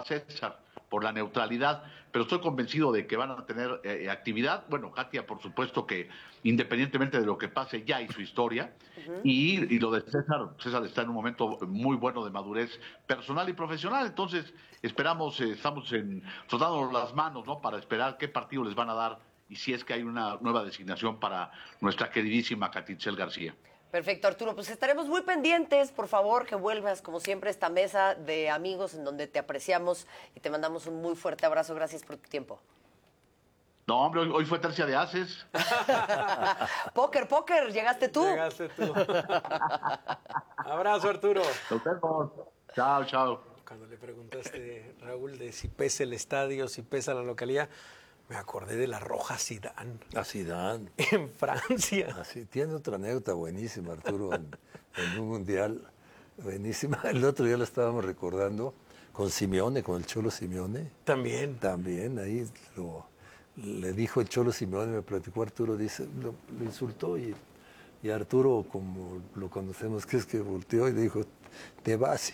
César por la neutralidad, pero estoy convencido de que van a tener actividad. Bueno, Katia, por supuesto que independientemente de lo que pase, ya hizo historia. Y lo de César está en un momento muy bueno de madurez personal y profesional. Entonces, esperamos, estamos frotándonos las manos, ¿no? Para esperar qué partido les van a dar y si es que hay una nueva designación para nuestra queridísima Katitzel García. Perfecto, Arturo. Pues estaremos muy pendientes. Por favor, que vuelvas, como siempre, a esta mesa de amigos en donde te apreciamos y te mandamos un muy fuerte abrazo. Gracias por tu tiempo. No, hombre, hoy fue tercia de ases. Póker, llegaste tú. Llegaste tú. Abrazo, Arturo. Nos vemos. Chao. Cuando le preguntaste, Raúl, de si pesa el estadio, si pesa la localidad, me acordé de la Roja Zidane. A Zidane. En Francia. Así, tiene otra anécdota buenísima, Arturo, en un mundial. Buenísima. El otro día lo estábamos recordando con Simeone, con el Cholo Simeone. También. Ahí le dijo el Cholo Simeone, me platicó Arturo, dice, lo insultó y Arturo, como lo conocemos, que es que volteó y le dijo, te vas.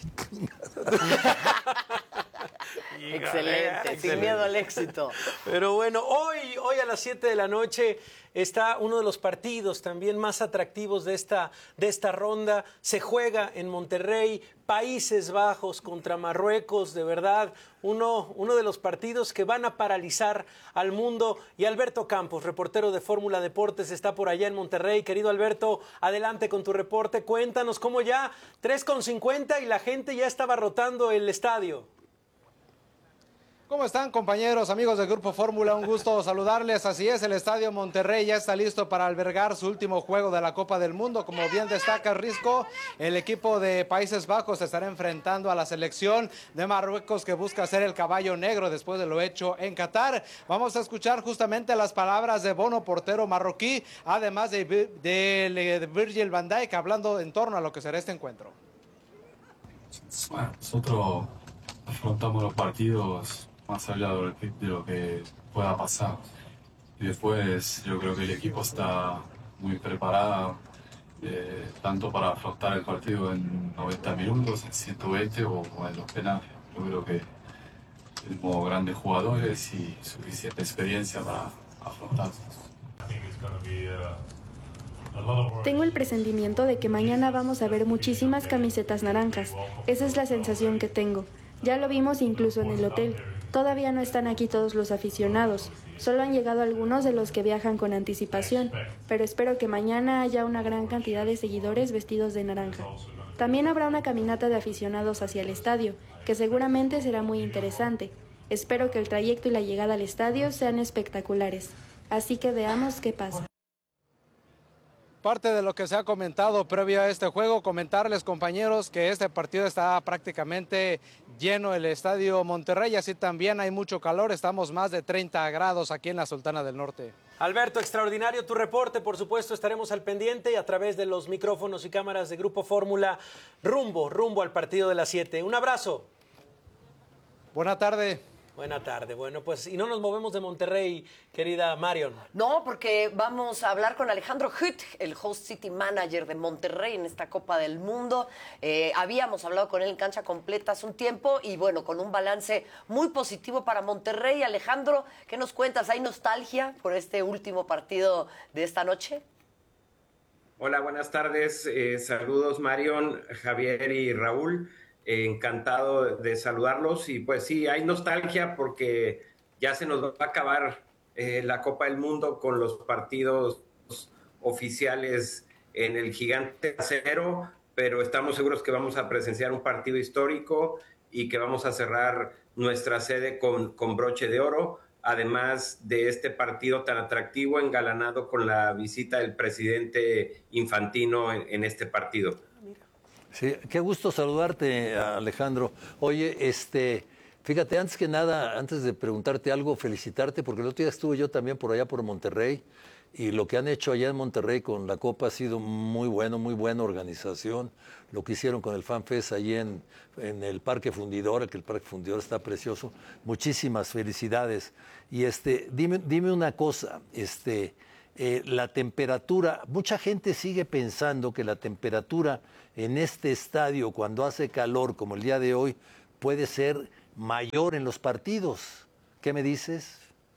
Excelente, sin miedo al éxito. Pero bueno, hoy a las 7 de la noche está uno de los partidos también más atractivos de esta ronda. Se juega en Monterrey, Países Bajos contra Marruecos, de verdad, uno de los partidos que van a paralizar al mundo. Y Alberto Campos, reportero de Fórmula Deportes, está por allá en Monterrey. Querido Alberto, adelante con tu reporte. Cuéntanos cómo ya 3:50 y la gente ya estaba rotando el estadio. ¿Cómo están, compañeros, amigos del Grupo Fórmula? Un gusto saludarles. Así es, el Estadio Monterrey ya está listo para albergar su último juego de la Copa del Mundo. Como bien destaca Risco, el equipo de Países Bajos estará enfrentando a la selección de Marruecos, que busca ser el caballo negro después de lo hecho en Qatar. Vamos a escuchar justamente las palabras de Bono, portero marroquí, además de Virgil van Dijk, hablando en torno a lo que será este encuentro. Bueno, nosotros afrontamos los partidos más allá de lo que pueda pasar. Y después yo creo que el equipo está muy preparado, tanto para afrontar el partido en 90 minutos, en 120 o en los penales. Yo creo que tenemos grandes jugadores y suficiente experiencia para afrontarlos. Tengo el presentimiento de que mañana vamos a ver muchísimas camisetas naranjas. Esa es la sensación que tengo. Ya lo vimos incluso en el hotel. Todavía no están aquí todos los aficionados. Solo han llegado algunos de los que viajan con anticipación, pero espero que mañana haya una gran cantidad de seguidores vestidos de naranja. También habrá una caminata de aficionados hacia el estadio, que seguramente será muy interesante. Espero que el trayecto y la llegada al estadio sean espectaculares. Así que veamos qué pasa. Parte de lo que se ha comentado previo a este juego, comentarles, compañeros, que este partido está prácticamente lleno el Estadio Monterrey, así también hay mucho calor, estamos más de 30 grados aquí en la Sultana del Norte. Alberto, extraordinario tu reporte, por supuesto estaremos al pendiente y a través de los micrófonos y cámaras de Grupo Fórmula, rumbo al partido de las 7. Un abrazo. Buena tarde. Buena tarde. Bueno, pues, y no nos movemos de Monterrey, querida Marion. No, porque vamos a hablar con Alejandro Hutt, el host city manager de Monterrey en esta Copa del Mundo. Habíamos hablado con él en Cancha Completa hace un tiempo y bueno, con un balance muy positivo para Monterrey. Alejandro, ¿qué nos cuentas? ¿Hay nostalgia por este último partido de esta noche? Hola, buenas tardes. Saludos, Marion, Javier y Raúl. Encantado de saludarlos y pues sí, hay nostalgia porque ya se nos va a acabar la Copa del Mundo con los partidos oficiales en el Gigante Acero, pero estamos seguros que vamos a presenciar un partido histórico y que vamos a cerrar nuestra sede con broche de oro, además de este partido tan atractivo engalanado con la visita del presidente Infantino en este partido. Sí, qué gusto saludarte, Alejandro. Oye, fíjate, antes que nada, antes de preguntarte algo, felicitarte, porque el otro día estuve yo también por allá por Monterrey, y lo que han hecho allá en Monterrey con la Copa ha sido muy bueno, muy buena organización. Lo que hicieron con el FanFest allí en el Parque Fundidora, que el Parque Fundidora está precioso. Muchísimas felicidades. Y dime una cosa, la temperatura, mucha gente sigue pensando que la temperatura en este estadio cuando hace calor como el día de hoy puede ser mayor en los partidos. ¿Qué me dices?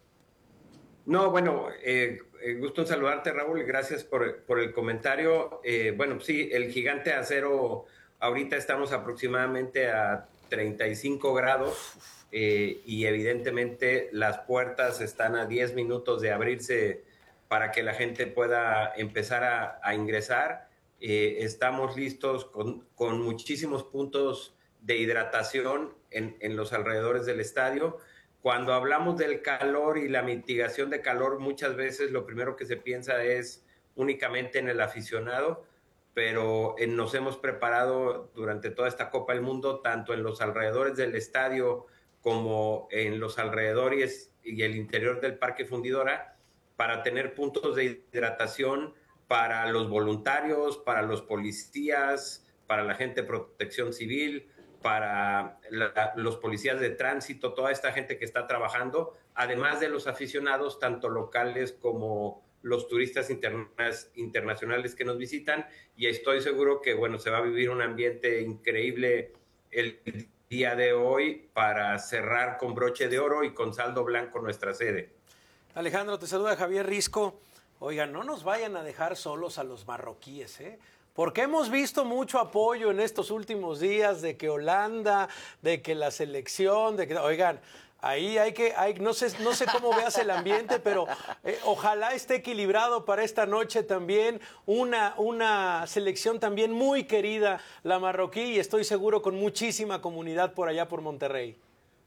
No, bueno, gusto en saludarte, Raúl, y gracias por el comentario. Bueno, sí, el Gigante de Acero, ahorita estamos aproximadamente a 35 grados y evidentemente las puertas están a 10 minutos de abrirse para que la gente pueda empezar a ingresar. Estamos listos con muchísimos puntos de hidratación en los alrededores del estadio. Cuando hablamos del calor y la mitigación de calor, muchas veces lo primero que se piensa es únicamente en el aficionado, pero nos hemos preparado durante toda esta Copa del Mundo, tanto en los alrededores del estadio como en los alrededores y el interior del Parque Fundidora, para tener puntos de hidratación para los voluntarios, para los policías, para la gente de protección civil, para los policías de tránsito, toda esta gente que está trabajando, además de los aficionados, tanto locales como los turistas internacionales que nos visitan, y estoy seguro que, bueno, se va a vivir un ambiente increíble el día de hoy para cerrar con broche de oro y con saldo blanco nuestra sede. Alejandro, te saluda Javier Risco. Oigan, no nos vayan a dejar solos a los marroquíes, ¿eh? Porque hemos visto mucho apoyo en estos últimos días de que Holanda, de que la selección, de que, oigan, ahí no sé cómo veas el ambiente, pero ojalá esté equilibrado para esta noche también una selección también muy querida, la marroquí, y estoy seguro con muchísima comunidad por allá por Monterrey.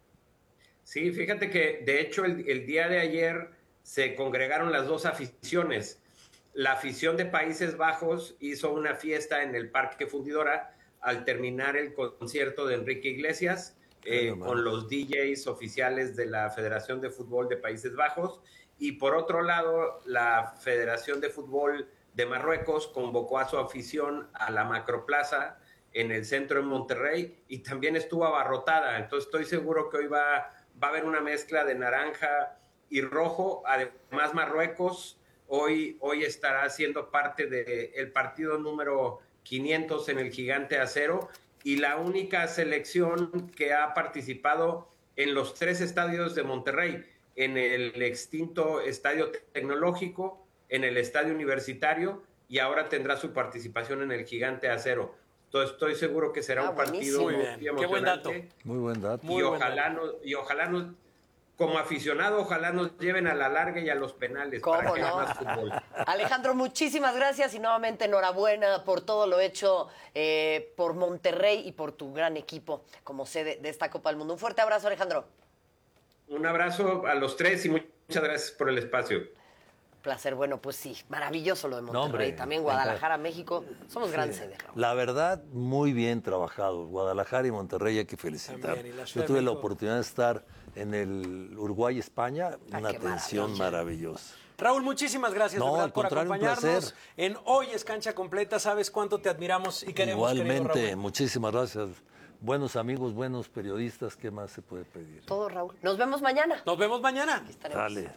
Sí, fíjate que de hecho el día de ayer se congregaron las dos aficiones. La afición de Países Bajos hizo una fiesta en el Parque Fundidora al terminar el concierto de Enrique Iglesias con los DJs oficiales de la Federación de Fútbol de Países Bajos, y por otro lado la Federación de Fútbol de Marruecos convocó a su afición a la Macroplaza en el centro de Monterrey y también estuvo abarrotada. Entonces estoy seguro que hoy va a haber una mezcla de naranja y rojo. Además, Marruecos hoy estará siendo parte del partido número 500 en el Gigante de Acero, y la única selección que ha participado en los 3 estadios de Monterrey, en el extinto Estadio Tecnológico, en el Estadio Universitario, y ahora tendrá su participación en el Gigante de Acero. Entonces estoy seguro que será un partido muy emocionante. Qué buen dato. Muy buen dato. Y ojalá nos, como aficionado, ojalá nos lleven a la larga y a los penales para que haya más fútbol. Alejandro, muchísimas gracias y nuevamente enhorabuena por todo lo hecho por Monterrey y por tu gran equipo como sede de esta Copa del Mundo. Un fuerte abrazo, Alejandro. Un abrazo a los 3 y muchas gracias por el espacio. Placer, bueno, pues sí, maravilloso lo de Monterrey, también Guadalajara, México, somos gran sede, Raúl. La verdad, muy bien trabajados, Guadalajara y Monterrey hay que felicitar. Yo tuve la oportunidad de estar en el Uruguay-España, una atención maravillosa. Raúl, muchísimas gracias de verdad por acompañarnos en Hoy es Cancha Completa. Sabes cuánto te admiramos y queremos. Igualmente, muchísimas gracias. Buenos amigos, buenos periodistas, ¿qué más se puede pedir? Todo, Raúl. Nos vemos mañana. Nos vemos mañana. Dale.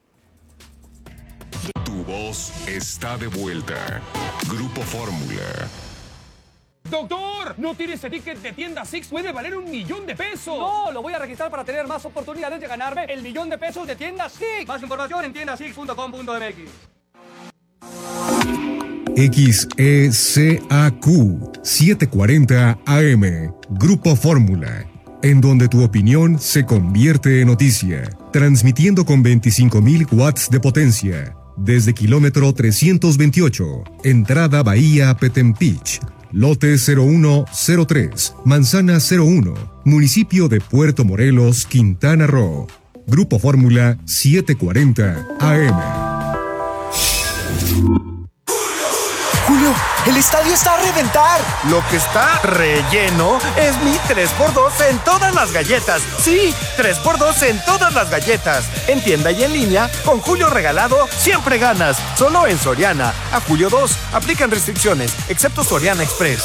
Tu voz está de vuelta. Grupo Fórmula. ¡Doctor! ¿No tienes ese ticket de tienda Six? ¡Puede valer $1,000,000! ¡No! Lo voy a registrar para tener más oportunidades de ganarme el $1,000,000 de tienda Six. Más información en tiendasix.com.mx. XECAQ 740 AM. Grupo Fórmula. En donde tu opinión se convierte en noticia. Transmitiendo con 25,000 watts de potencia. Desde kilómetro 328. Entrada Bahía Petempich. Lote 0103. Manzana 01. Municipio de Puerto Morelos, Quintana Roo. Grupo Fórmula 740 AM. Julio, el estadio está a reventar. Lo que está relleno es mi 3x2 en todas las galletas. Sí, 3x2 en todas las galletas. En tienda y en línea, con Julio regalado, siempre ganas. Solo en Soriana. A julio 2, aplican restricciones, excepto Soriana Express.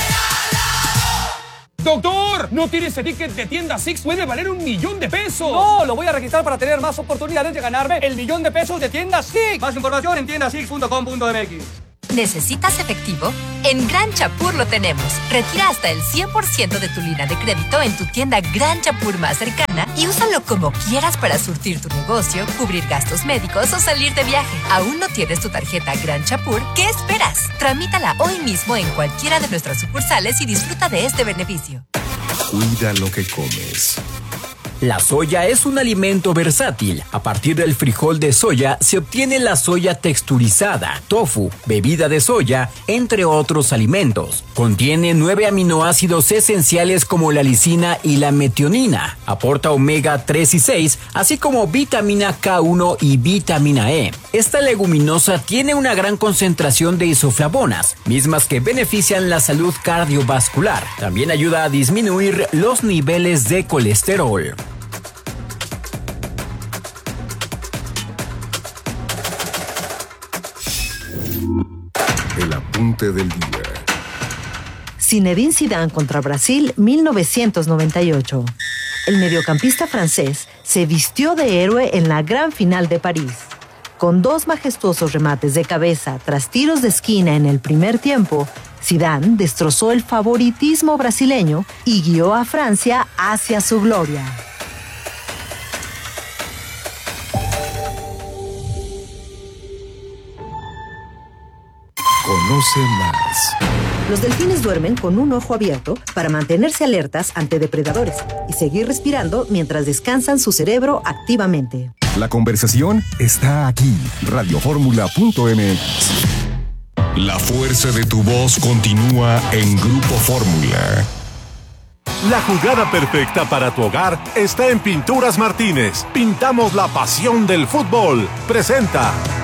¡Doctor! ¿No tienes ese ticket de tienda Six? ¡Puede valer $1,000,000! ¡No! Lo voy a registrar para tener más oportunidades de ganarme el $1,000,000 de tienda Six. Más información en tiendasix.com.mx. ¿Necesitas efectivo? En Gran Chapur lo tenemos. Retira hasta el 100% de tu línea de crédito en tu tienda Gran Chapur más cercana y úsalo como quieras para surtir tu negocio, cubrir gastos médicos o salir de viaje. ¿Aún no tienes tu tarjeta Gran Chapur? ¿Qué esperas? Tramítala hoy mismo en cualquiera de nuestras sucursales y disfruta de este beneficio. Cuida lo que comes. La soya es un alimento versátil. A partir del frijol de soya se obtiene la soya texturizada, tofu, bebida de soya, entre otros alimentos. Contiene 9 aminoácidos esenciales como la lisina y la metionina. Aporta omega 3 y 6, así como vitamina K1 y vitamina E. Esta leguminosa tiene una gran concentración de isoflavonas, mismas que benefician la salud cardiovascular. También ayuda a disminuir los niveles de colesterol. El apunte del día. Zinedine Zidane contra Brasil, 1998. El mediocampista francés se vistió de héroe en la gran final de París. Con 2 majestuosos remates de cabeza tras tiros de esquina en el primer tiempo, Zidane destrozó el favoritismo brasileño y guió a Francia hacia su gloria. Conoce más. Los delfines duermen con un ojo abierto para mantenerse alertas ante depredadores y seguir respirando mientras descansan su cerebro activamente. La conversación está aquí. Radioformula.mx. La fuerza de tu voz continúa en Grupo Fórmula. La jugada perfecta para tu hogar está en Pinturas Martínez. Pintamos la pasión del fútbol. Presenta.